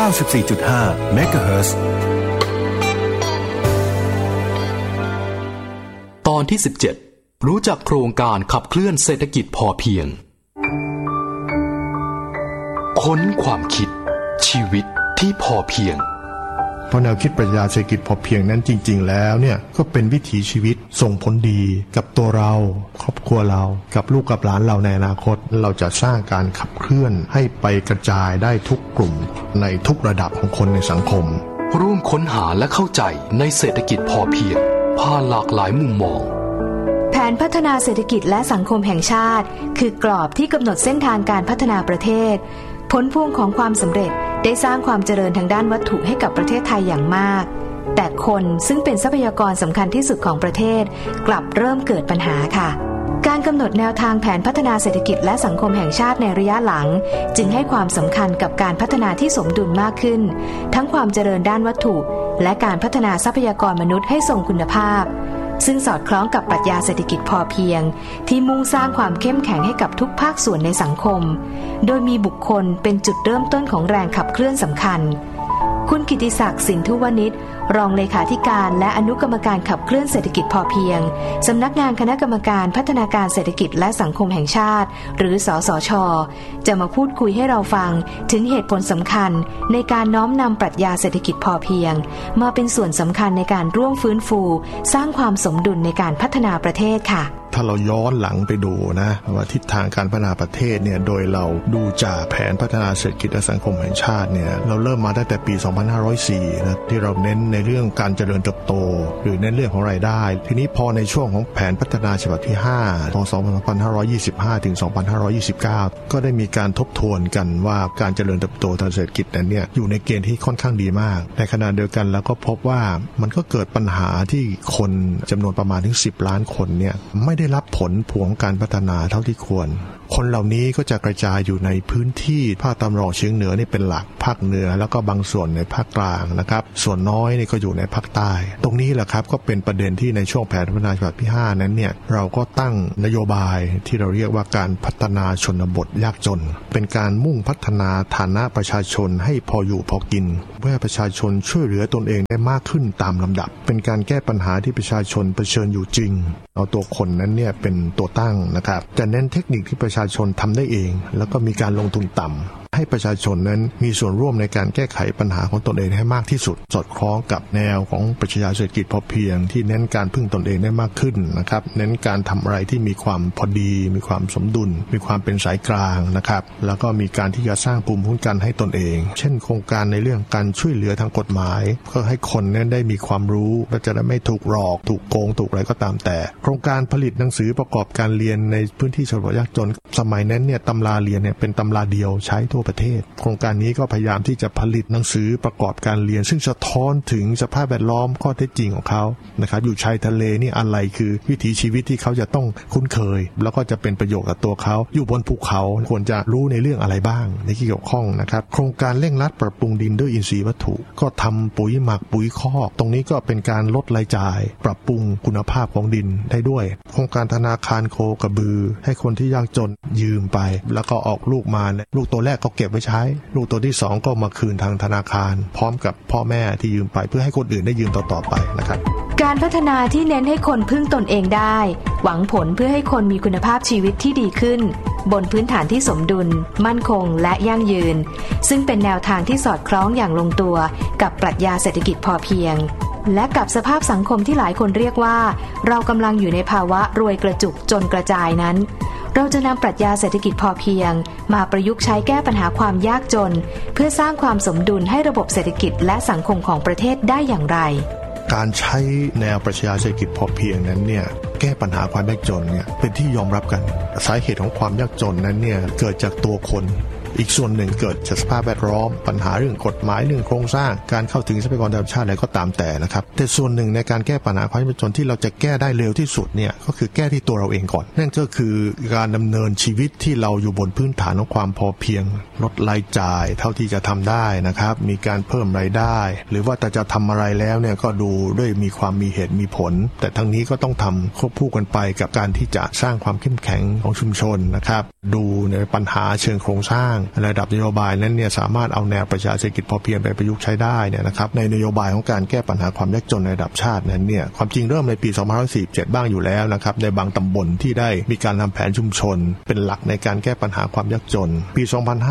94.5 เมกะเฮิรตซ์ตอนที่17รู้จักโครงการขับเคลื่อนเศรษฐกิจพอเพียงค้นความคิดชีวิตที่พอเพียงเพราะแนวคิดปรัชญาเศรษฐกิจพอเพียงนั้นจริงๆแล้วเนี่ยก็เป็นวิถีชีวิตส่งผลดีกับตัวเราครอบครัวเรากับลูกกับหลานเราในอนาคตเราจะสร้างการขับเคลื่อนให้ไปกระจายได้ทุกกลุ่มในทุกระดับของคนในสังคมร่วมค้นหาและเข้าใจในเศรษฐกิจพอเพียงผ่านหลากหลายมุมมองแผนพัฒนาเศรษฐกิจและสังคมแห่งชาติคือกรอบที่กำหนดเส้นทางการพัฒนาประเทศผลพวงของความสำเร็จได้สร้างความเจริญทางด้านวัตถุให้กับประเทศไทยอย่างมากแต่คนซึ่งเป็นทรัพยากรสำคัญที่สุดของประเทศกลับเริ่มเกิดปัญหาค่ะการกำหนดแนวทางแผนพัฒนาเศรษฐกิจและสังคมแห่งชาติในระยะหลังจึงให้ความสำคัญกับการพัฒนาที่สมดุลมากขึ้นทั้งความเจริญด้านวัตถุและการพัฒนาทรัพยากรมนุษย์ให้ทรงคุณภาพซึ่งสอดคล้องกับปรัชญาเศรษฐกิจพอเพียงที่มุ่งสร้างความเข้มแข็งให้กับทุกภาคส่วนในสังคมโดยมีบุคคลเป็นจุดเริ่มต้นของแรงขับเคลื่อนสำคัญคุณกิติศักดิ์สินธุวณิชรองเลขาธิการและอนุกรรมการขับเคลื่อนเศรษฐกิจพอเพียงสำนักงานคณะกรรมการพัฒนาการเศรษฐกิจและสังคมแห่งชาติหรือสสช.จะมาพูดคุยให้เราฟังถึงเหตุผลสำคัญในการน้อมนำปรัชญาเศรษฐกิจพอเพียงมาเป็นส่วนสำคัญในการร่วมฟื้นฟูสร้างความสมดุลในการพัฒนาประเทศค่ะถ้าเราย้อนหลังไปดูนะว่าทิศทางการพัฒนาประเทศเนี่ยโดยเราดูจากแผนพัฒนาเศรษฐกิจและสังคมแห่งชาติเนี่ยเราเริ่มมาตั้งแต่ปี 2504 นะที่เราเน้นในเรื่องการเจริญเติบโตหรือเน้นเรื่องของรายได้ทีนี้พอในช่วงของแผนพัฒนาฉบับที่5ของ 2525 ถึง 2529 ก็ได้มีการทบทวนกันว่าการเจริญเติบโตทางเศรษฐกิจนั้นเนี่ยอยู่ในเกณฑ์ที่ค่อนข้างดีมากในขณะเดียวกันแล้วก็พบว่ามันก็เกิดปัญหาที่คนจำนวนประมาณถึง10 ล้านคนเนี่ยไม่ได้รับผลพวงการพัฒนาเท่าที่ควรคนเหล่านี้ก็จะกระจายอยู่ในพื้นที่ภาคตะวันออกเฉียงเหนือนี่เป็นหลักภาคเหนือแล้วก็บางส่วนในภาคกลางนะครับส่วนน้อยนี่ก็อยู่ในภาคใต้ตรงนี้แหละครับก็เป็นประเด็นที่ในช่วงแผนพัฒนาฉบับที่5นั้นเนี่ยเราก็ตั้งนโยบายที่เราเรียกว่าการพัฒนาชนบทยากจนเป็นการมุ่งพัฒนาฐานะประชาชนให้พออยู่พอกินเพื่อประชาชนช่วยเหลือตนเองได้มากขึ้นตามลำดับเป็นการแก้ปัญหาที่ประชาชนเผชิญอยู่จริงเอาตัวคนนั้นเนี่ยเป็นตัวตั้งนะครับจะเน้นเทคนิคที่ประชาชนทำได้เองแล้วก็มีการลงทุนต่ำให้ประชาชนนั้นมีส่วนร่วมในการแก้ไขปัญหาของตนเองให้มากที่สุดสอดคล้องกับแนวของปรัชญาเศรษฐกิจพอเพียงที่เน้นการพึ่งตนเองได้มากขึ้นนะครับเน้นการทำอะไรที่มีความพอดีมีความสมดุลมีความเป็นสายกลางนะครับแล้วก็มีการที่จะสร้างภูมิคุ้มกันให้ตนเองเช่นโครงการในเรื่องการช่วยเหลือทางกฎหมายก็ให้คนนั้นได้มีความรู้และจะได้ไม่ถูกหลอกถูกโกงถูกอะไรก็ตามแต่โครงการผลิตหนังสือประกอบการเรียนในพื้นที่ชนบทยากจนสมัยนั้นเนี่ยตำราเรียนเนี่ยเป็นตำราเดียวใช้ทั่วประเทศโครงการนี้ก็พยายามที่จะผลิตหนังสือประกอบการเรียนซึ่งสะท้อนถึงสภาพแวดล้อมข้อเท็จจริงของเขานะครับอยู่ชายทะเลนี่อะไรคือวิถีชีวิตที่เขาจะต้องคุ้นเคยแล้วก็จะเป็นประโยชน์กับตัวเขาอยู่บนภูเขาควรจะรู้ในเรื่องอะไรบ้างในที่เกี่ยวข้องนะครับโครงการเร่งรัดปรับปรุงดินด้วยอินทรีย์วัตถุก็ทำปุ๋ยหมักปุ๋ยคอกตรงนี้ก็เป็นการลดรายจ่ายปรับปรุงคุณภาพของดินได้ด้วยโครงการธนาคารโคกระบือให้คนที่ยากจนยืมไปแล้วก็ออกลูกมาลูกตัวแรกก็เก็บไว้ใช้ลูกตัวที่2ก็มาคืนทางธนาคารพร้อมกับพ่อแม่ที่ยืมไปเพื่อให้คนอื่นได้ยืมต่อไปนะครับการพัฒนาที่เน้นให้คนพึ่งตนเองได้หวังผลเพื่อให้คนมีคุณภาพชีวิตที่ดีขึ้นบนพื้นฐานที่สมดุลมั่นคงและยั่งยืนซึ่งเป็นแนวทางที่สอดคล้องอย่างลงตัวกับปรัชญาเศรษฐกิจพอเพียงและกับสภาพสังคมที่หลายคนเรียกว่าเรากำลังอยู่ในภาวะรวยกระจุกจนกระจายนั้นเราจะนำปรัชญาเศรษฐกิจพอเพียงมาประยุกต์ใช้แก้ปัญหาความยากจนเพื่อสร้างความสมดุลให้ระบบเศรษฐกิจและสังคมของประเทศได้อย่างไรการใช้แนวปรัชญาเศรษฐกิจพอเพียงนั้นเนี่ยแก้ปัญหาความยากจนเนี่ยเป็นที่ยอมรับกันสาเหตุของความยากจนนั้นเนี่ยเกิดจากตัวคนอีกส่วนหนึ่งเกิดจากสภาพแวดล้อมปัญหาเรื่องกฎหมายเรื่องโครงสร้างการเข้าถึงทรัพยากรธรรมชาติอะไรก็ตามแต่นะครับแต่ส่วนหนึ่งในการแก้ปัญหาความยากจนที่เราจะแก้ได้เร็วที่สุดเนี่ยก็คือแก้ที่ตัวเราเองก่อนนั่นก็คือการดำเนินชีวิตที่เราอยู่บนพื้นฐานของความพอเพียงลดรายจ่ายเท่าที่จะทำได้นะครับมีการเพิ่มรายได้หรือว่าแต่จะทำอะไรแล้วเนี่ยก็ดูด้วยมีความมีเหตุมีผลแต่ทั้งนี้ก็ต้องทำควบคู่กันไปกับการที่จะสร้างความเข้มแข็งของชุมชนนะครับดูในปัญหาเชิงโครงสร้างระดับนโยบายนั้นเนี่ยสามารถเอาแนวประชาเศรษฐกิจพอเพียงไปประยุกต์ใช้ได้เนี่ยนะครับในนโยบายของการแก้ปัญหาความยากจนในระดับชาตินั้นเนี่ยความจริงเริ่มในปี2547บ้างอยู่แล้วนะครับในบางตำบลที่ได้มีการทำแผนชุมชนเป็นหลักในการแก้ปัญหาความยากจนปี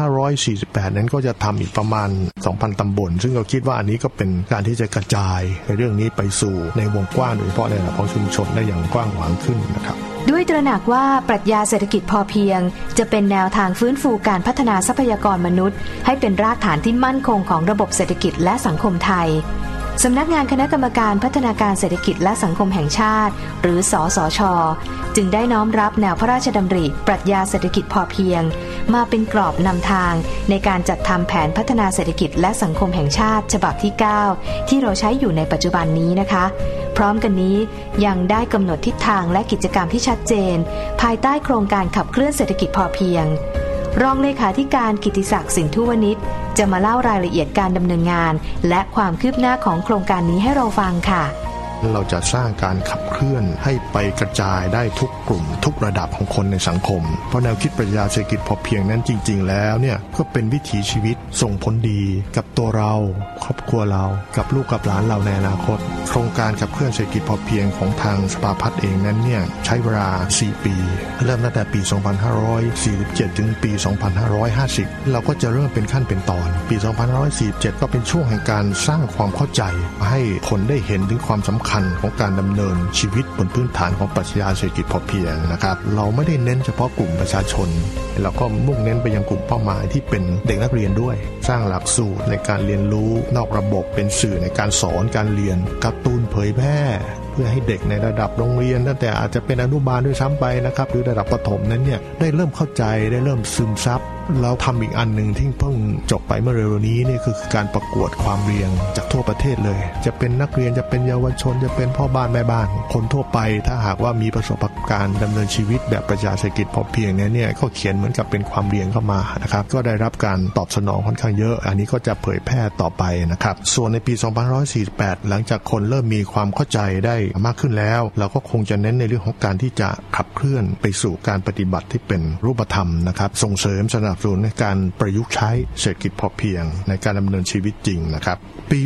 2548นั้นก็จะทำอีกประมาณ 2,000 ตำบลซึ่งเราคิดว่าอันนี้ก็เป็นการที่จะกระจายในเรื่องนี้ไปสู่ในวงกว้างโดยเฉพาะในระดับของชุมชนได้อย่างกว้างขวางขึ้นนะครับด้วยตระหนักว่าปรัชญาเศรษฐกิจพอเพียงจะเป็นแนวทางฟื้นฟูการพัฒนาทรัพยากรมนุษย์ให้เป็นรากฐานที่มั่นคงของระบบเศรษฐกิจและสังคมไทยสำนักงานคณะกรรมการพัฒนาการเศรษฐกิจและสังคมแห่งชาติหรือสสช.จึงได้น้อมรับแนวพระราชดำริปรัชญาเศรษฐกิจพอเพียงมาเป็นกรอบนำทางในการจัดทำแผนพัฒนาเศรษฐกิจและสังคมแห่งชาติฉบับที่ 9 ที่เราใช้อยู่ในปัจจุบันนี้นะคะพร้อมกันนี้ยังได้กำหนดทิศทางและกิจกรรมที่ชัดเจนภายใต้โครงการขับเคลื่อนเศรษฐกิจพอเพียงรองเลขาธิการกิตติศักดิ์สินธุวณิชจะมาเล่ารายละเอียดการดำเนินงานและความคืบหน้าของโครงการนี้ให้เราฟังค่ะเราจะสร้างการขับเคลื่อนให้ไปกระจายได้ทุกกลุ่มทุกระดับของคนในสังคมเพราะแนวคิดปรัชญาเศรษฐกิจพอเพียงนั้นจริงๆแล้วเนี่ยก็เป็นวิถีชีวิตส่งผลดีกับตัวเราครอบครัวเรากับลูกกับหลานเราในอนาคตโครงการขับเคลื่อนเศรษฐกิจพอเพียงของทางสภาพัฒน์เองนั้นเนี่ยใช้เวลา4ปีเริ่มตั้งแต่ปี2547ถึงปี2550เราก็จะเริ่มเป็นขั้นเป็นตอนปี2547ก็เป็นช่วงแห่งการสร้างความเข้าใจให้คนได้เห็นถึงความสำคัญของการดำเนินชีวิตบนพื้นฐานของปรัชญาเศรษฐกิจพอเพียงนะครับเราไม่ได้เน้นเฉพาะกลุ่มประชาชนเราก็มุ่งเน้นไปยังกลุ่มเป้าหมายที่เป็นเด็กนักเรียนด้วยสร้างหลักสูตรในการเรียนรู้นอกระบบเป็นสื่อในการสอนการเรียนการ์ตูนเผยแพร่เพื่อให้เด็กในระดับโรงเรียนตั้งแต่อาจจะเป็นอนุบาลด้วยซ้ำไปนะครับหรือระดับประถมนั้นเนี่ยได้เริ่มเข้าใจได้เริ่มซึมซับแล้วทำอีกอันหนึ่งที่เพิ่งจบไปเมื่อเร็วนี้นี่คือการประกวดความเรียนจากทั่วประเทศเลยจะเป็นนักเรียนจะเป็นเยาวชนจะเป็นพ่อบ้านแม่บ้านคนทั่วไปถ้าหากว่ามีประสบการณ์ดำเนินชีวิตแบบปรัชญาเศรษฐกิจพอเพียงเนี่ยก็เขียนเหมือนกับเป็นความเรียนเข้ามานะครับก็ได้รับการตอบสนองค่อนข้างเยอะอันนี้ก็จะเผยแพร่ต่อไปนะครับส่วนในปี2548หลังจากคนเริ่มมีความเข้าใจได้มากขึ้นแล้วเราก็คงจะเน้นในเรื่องของการที่จะขับเคลื่อนไปสู่การปฏิบัติที่เป็นรูปธรรมนะครับส่งเสริมสนับสนุนในการประยุกต์ใช้เศรษฐกิจพอเพียงในการดำเนินชีวิตจริงนะครับปี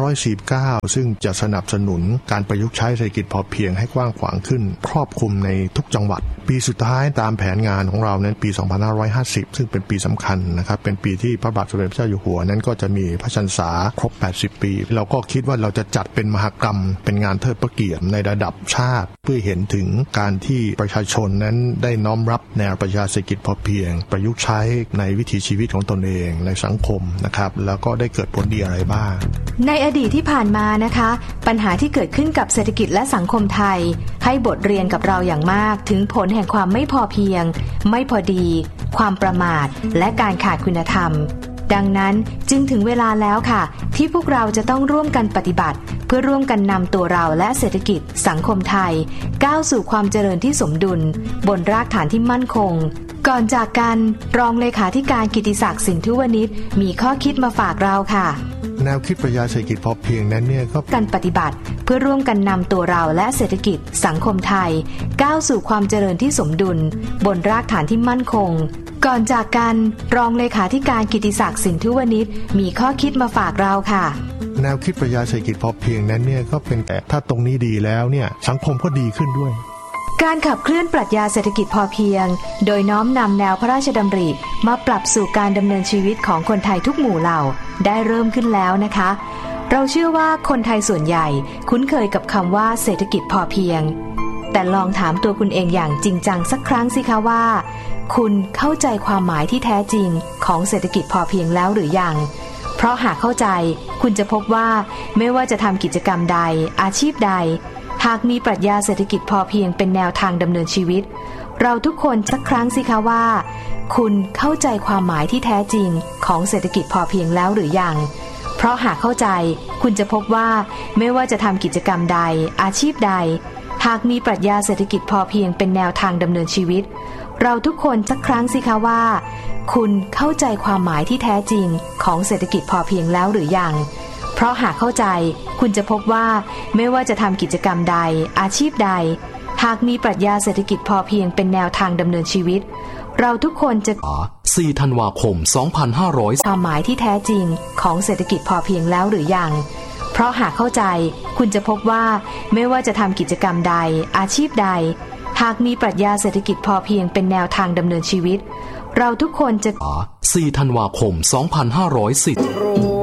2549ซึ่งจะสนับสนุนการประยุกต์ใช้เศรษฐกิจพอเพียงให้กว้างขวางขึ้นครอบคลุมในทุกจังหวัดปีสุดท้ายตามแผนงานของเรานั้นปี2550ซึ่งเป็นปีสำคัญนะครับเป็นปีที่พระบาทสมเด็จพระเจ้าอยู่หัวนั้นก็จะมีพระชนษาครบ80ปีเราก็คิดว่าเราจะจัดเป็นมหกรรมเป็นงานเทิดพระเกียรติในระดับชาติเพื่อเห็นถึงการที่ประชาชนนั้นได้น้อมรับแนวปรัชญาเศรษฐกิจพอเพียงประยุกต์ใช้ในวิถีชีวิตของตนเองในสังคมนะครับแล้วก็ได้เกิดผลดีอะไรบ้างในอดีตที่ผ่านมานะคะปัญหาที่เกิดขึ้นกับเศรษฐกิจและสังคมไทยให้บทเรียนกับเราอย่างมากถึงผลแห่งความไม่พอเพียงไม่พอดีความประมาทและการขาดคุณธรรมดังนั้นจึงถึงเวลาแล้วค่ะที่พวกเราจะต้องร่วมกันปฏิบัติเพื่อร่วมกันนำตัวเราและเศรษฐกิจสังคมไทยก้าวสู่ความเจริญที่สมดุลบนรากฐานที่มั่นคงก่อนจากกันรองเลขาธิการกิตติศักดิ์สินธุวณิชมีข้อคิดมาฝากเราค่ะแนวคิดปรัชญาเศรษฐกิจพอเพียงนั้นเนี่ยก็การปฏิบัติเพื่อร่วมกันนำตัวเราและเศรษฐกิจสังคมไทยก้าวสู่ความเจริญที่สมดุลบนรากฐานที่มั่นคงก่อนจากกันรองเลขาธิการกิตติศักดิ์สินธุวณิชมีข้อคิดมาฝากเราค่ะแนวคิดปรัชญาเศรษฐกิจพอเพียงนั้นเนี่ยก็เป็นแต่ถ้าตรงนี้ดีแล้วเนี่ยสังคมก็ดีขึ้นด้วยการขับเคลื่อนปรัชญาเศรษฐกิจพอเพียงโดยน้อมนำแนวพระราชดำริมาปรับสู่การดำเนินชีวิตของคนไทยทุกหมู่เหล่าได้เริ่มขึ้นแล้วนะคะเราเชื่อว่าคนไทยส่วนใหญ่คุ้นเคยกับคำว่าเศรษฐกิจพอเพียงแต่ลองถามตัวคุณเองอย่างจริงจังสักครั้งสิคะว่าคุณเข้าใจความหมายที่แท้จริงของเศรษฐกิจพอเพียงแล้วหรือยังเพราะหากเข้าใจคุณจะพบว่าไม่ว่าจะทำกิจกรรมใดอาชีพใดหากมีปรัชญาเศรษฐกิจพอเพียงเป็นแนวทางดำเนินชีวิตเราทุกคนสักครั้งสิคะว่าคุณเข้าใจความหมายที่แท้จริงของเศรษฐกิจพอเพียงแล้วหรือยังเพราะหากเข้าใจคุณจะพบว่าไม่ว่าจะทำกิจกรรมใดอาชีพใดหากมีปรัชญาเศรษฐกิจพอเพียงเป็นแนวทางดำเนินชีวิตเราทุกคนสักครั้งสิคะว่าคุณเข้าใจความหมายที่แท้จริงของเศรษฐกิจพอเพียงแล้วหรือยังเพราะหากเข้าใจคุณจะพบว่าไม่ว่าจะทำกิจกรรมใดอาชีพใดหากมีปรัชญาเศรษฐกิจพอเพียงเป็นแนวทางดำเนินชีวิตเราทุกคนจะ 4 ธันวาคม 2500 ความหมายที่แท้จริงของเศรษฐกิจพอเพียงแล้วหรือยังเพราะหากเข้าใจคุณจะพบว่าไม่ว่าจะทำกิจกรรมใดอาชีพใดหากมีปรัชญาเศรษฐกิจพอเพียงเป็นแนวทางดำเนินชีวิตเราทุกคนจะ 4 ธันวาคม 2510